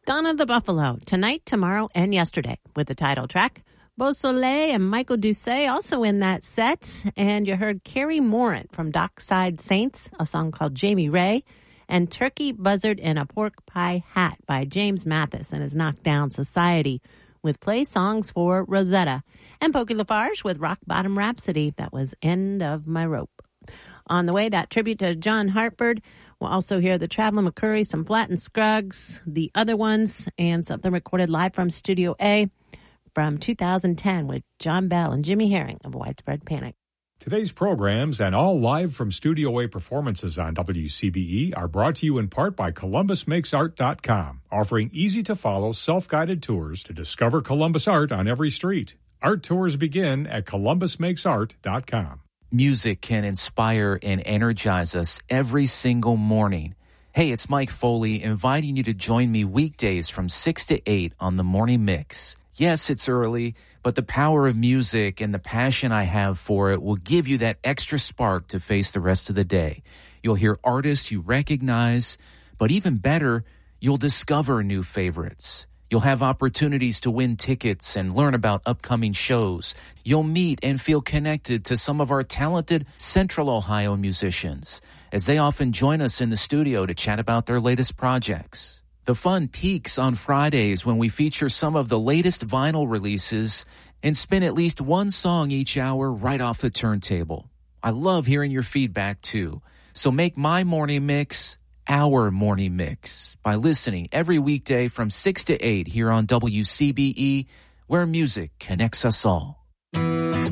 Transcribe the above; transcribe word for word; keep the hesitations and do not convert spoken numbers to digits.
Donna the Buffalo, Tonight, Tomorrow, and Yesterday, with the title track. Beau Soleil and Michael Doucet also in that set. And you heard Carrie Morant from Dockside Saints, a song called Jamie Ray, and Turkey Buzzard in a Pork Pie Hat by James Mathis and his Knockdown Society, with Play Songs for Rosetta. And Pokey Lafarge with Rock Bottom Rhapsody. That was End of My Rope. On the way, that tribute to John Hartford. We'll also hear the Traveling McCurry, some Flatt and Scruggs, the other ones, and something recorded live from Studio A from two thousand ten with John Bell and Jimmy Herring of Widespread Panic. Today's programs and all live from Studio A performances on W C B E are brought to you in part by Columbus Makes Art dot com, offering easy-to-follow, self-guided tours to discover Columbus art on every street. Art tours begin at Columbus Makes Art dot com. Music can inspire and energize us every single morning. Hey, it's Mike Foley inviting you to join me weekdays from six to eight on the Morning Mix. Yes, it's early, but the power of music and the passion I have for it will give you that extra spark to face the rest of the day. You'll hear artists you recognize, but even better, you'll discover new favorites. You'll have opportunities to win tickets and learn about upcoming shows. You'll meet and feel connected to some of our talented Central Ohio musicians, as they often join us in the studio to chat about their latest projects. The fun peaks on Fridays when we feature some of the latest vinyl releases and spin at least one song each hour right off the turntable. I love hearing your feedback too. So make my morning mix our morning mix by listening every weekday from six to eight here on W C B E, where music connects us all.